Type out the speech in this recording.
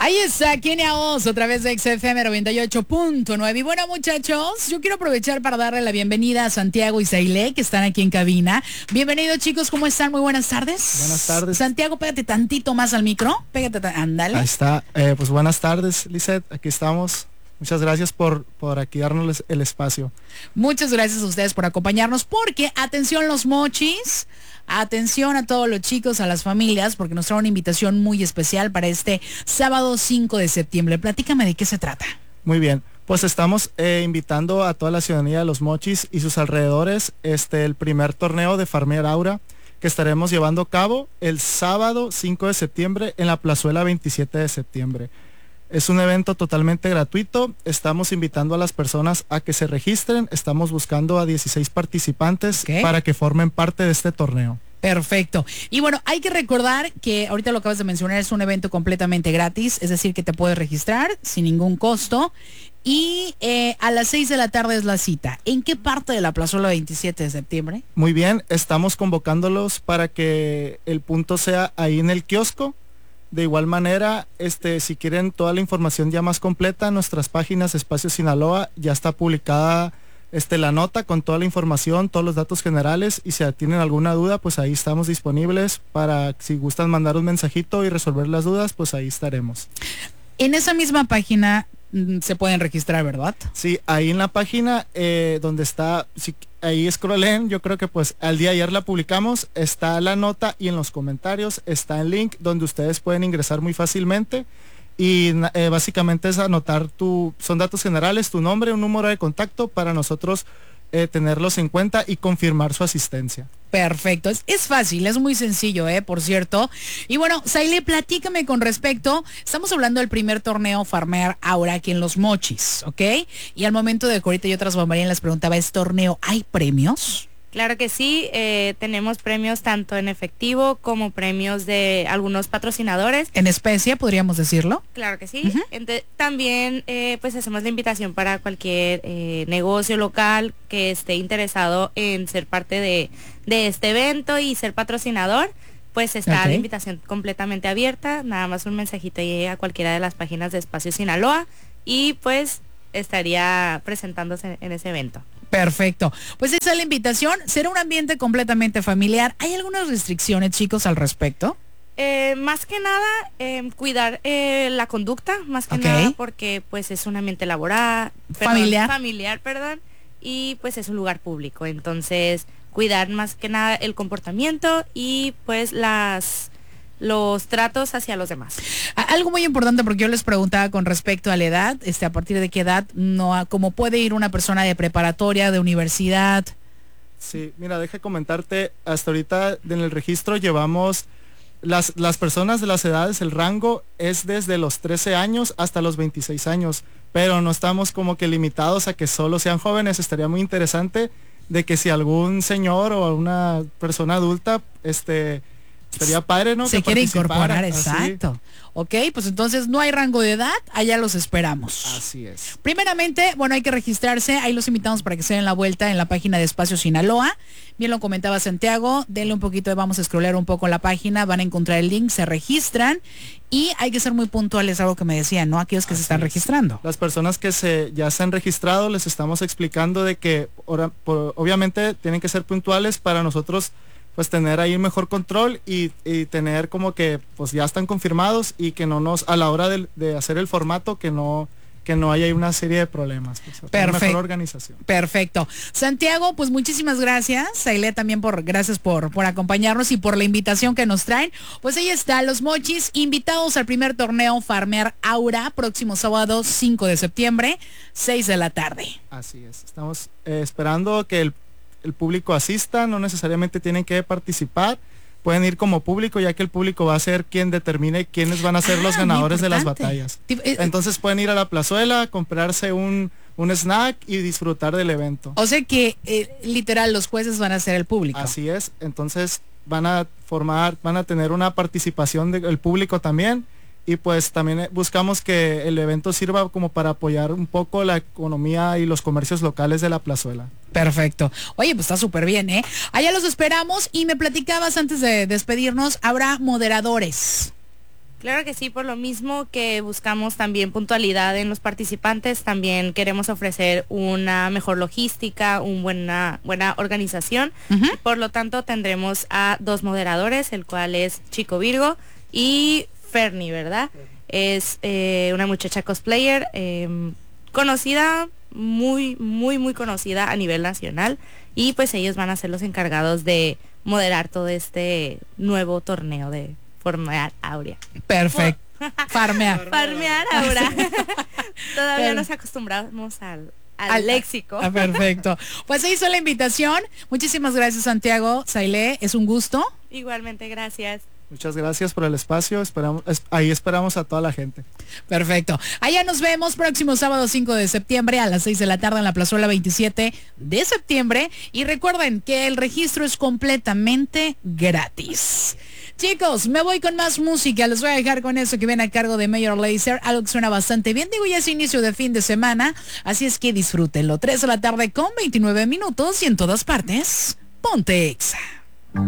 Ahí está Kenia Oz, otra vez de XFM 98.9. Y bueno, muchachos, yo quiero aprovechar para darle la bienvenida a Santiago y Saile, que están aquí en cabina. Bienvenidos, chicos, ¿cómo están? Muy buenas tardes. Buenas tardes. Santiago, pégate tantito más al micro. Ándale. Ahí está. Pues buenas tardes, Lizeth. Aquí estamos. Muchas gracias por aquí darnos el espacio. Muchas gracias a ustedes por acompañarnos, porque atención los mochis, atención a todos los chicos, a las familias, porque nos trae una invitación muy especial para este sábado 5 de septiembre. Platícame de qué se trata. Muy bien, pues estamos invitando a toda la ciudadanía de Los Mochis y sus alrededores el primer torneo de Farmear Aura que estaremos llevando a cabo el sábado 5 de septiembre en la Plazuela 27 de septiembre. Es un evento totalmente gratuito. Estamos invitando a las personas a que se registren. Estamos buscando a 16 participantes para que formen parte de este torneo. Perfecto. Y bueno, hay que recordar que ahorita lo acabas de mencionar, es un evento completamente gratis, es decir, que te puedes registrar sin ningún costo. Y a las 6 de la tarde es la cita. ¿En qué parte de la Plazuela 27 de septiembre? Muy bien, estamos convocándolos para que el punto sea ahí en el kiosco. De igual manera, si quieren toda la información ya más completa, en nuestras páginas Espacio Sinaloa ya está publicada la nota con toda la información, todos los datos generales, y si tienen alguna duda, pues ahí estamos disponibles para, si gustan mandar un mensajito y resolver las dudas, pues ahí estaremos. En esa misma página se pueden registrar, ¿verdad? Sí, ahí en la página donde está, ahí scrollen, yo creo que pues al día de ayer la publicamos, está la nota y en los comentarios está el link donde ustedes pueden ingresar muy fácilmente y básicamente es anotar son datos generales, tu nombre, un número de contacto para nosotros tenerlos en cuenta y confirmar su asistencia. Perfecto, es fácil, es muy sencillo, por cierto. Y bueno, Saile, platícame con respecto, estamos hablando del primer torneo Farmear Aura aquí en Los Mochis, ¿ok? Y al momento de que ahorita yo tras bambalinas les preguntaba, ¿es torneo, hay premios? Claro que sí, tenemos premios tanto en efectivo como premios de algunos patrocinadores. ¿En especie, podríamos decirlo? Claro que sí. También pues hacemos la invitación para cualquier negocio local que esté interesado en ser parte de este evento y ser patrocinador. Pues está la invitación completamente abierta, nada más un mensajito llega a cualquiera de las páginas de Espacio Sinaloa y pues estaría presentándose en ese evento. Perfecto. Pues esa es la invitación. Será un ambiente completamente familiar. ¿Hay algunas restricciones, chicos, al respecto? Más que nada, cuidar la conducta, más que nada, porque pues es un ambiente laboral, familiar, y pues es un lugar público. Entonces, cuidar más que nada el comportamiento y pues los tratos hacia los demás. Algo muy importante, porque yo les preguntaba con respecto a la edad, a partir de qué edad, cómo puede ir una persona de preparatoria, de universidad. Sí, mira, deja comentarte, hasta ahorita en el registro llevamos las personas de las edades, el rango es desde los 13 años hasta los 26 años, pero no estamos como que limitados a que solo sean jóvenes. Estaría muy interesante de que si algún señor o una persona adulta, estaría padre, ¿no? Se quiere incorporar, exacto. Ok, pues entonces no hay rango de edad, allá los esperamos. Así es. Primeramente, bueno, hay que registrarse, ahí los invitamos para que se den la vuelta en la página de Espacio Sinaloa. Bien lo comentaba Santiago, denle un poquito, vamos a scrollear un poco la página, van a encontrar el link, se registran y hay que ser muy puntuales, algo que me decían, ¿no? Aquellos que se están registrando. Las personas que ya se han registrado, les estamos explicando de que obviamente tienen que ser puntuales para nosotros pues tener ahí mejor control y tener como que pues ya están confirmados y que no a la hora de hacer el formato que no haya una serie de problemas. Pues, perfecto. Mejor organización. Perfecto. Santiago, pues muchísimas gracias. Saile también gracias por acompañarnos y por la invitación que nos traen. Pues ahí está, Los Mochis, invitados al primer torneo Farmear Aura, próximo sábado 5 de septiembre, 6 de la tarde. Así es. Estamos esperando que el público asista, no necesariamente tienen que participar, pueden ir como público, ya que el público va a ser quien determine quiénes van a ser los ganadores de las batallas. Entonces pueden ir a la plazuela, comprarse un snack y disfrutar del evento. O sea que literal los jueces van a ser el público. Así es, entonces van a tener una participación del público también. Y pues también buscamos que el evento sirva como para apoyar un poco la economía y los comercios locales de la plazuela. Perfecto. Oye, pues está súper bien, ¿eh? Allá los esperamos y me platicabas antes de despedirnos, habrá moderadores. Claro que sí, por lo mismo que buscamos también puntualidad en los participantes, también queremos ofrecer una mejor logística, una buena organización. Por lo tanto, tendremos a 2 moderadores, el cual es Chico Virgo y Fernie, ¿verdad? Es una muchacha cosplayer conocida, muy conocida a nivel nacional, y pues ellos van a ser los encargados de moderar todo este nuevo torneo de Farmear Aura. Perfecto. Farmear Aura. Todavía nos acostumbramos al léxico. Perfecto. Pues se hizo la invitación. Muchísimas gracias, Santiago. Sailé, es un gusto. Igualmente, gracias. Muchas gracias por el espacio. Ahí esperamos a toda la gente. Perfecto. Allá nos vemos próximo sábado 5 de septiembre a las 6 de la tarde en la plazuela 27 de septiembre. Y recuerden que el registro es completamente gratis. Chicos, me voy con más música. Les voy a dejar con eso que viene a cargo de Major Lazer, algo que suena bastante bien. Digo, ya es inicio de fin de semana, así es que disfrútenlo. 3 de la tarde con 29 minutos y en todas partes, ponte Exa.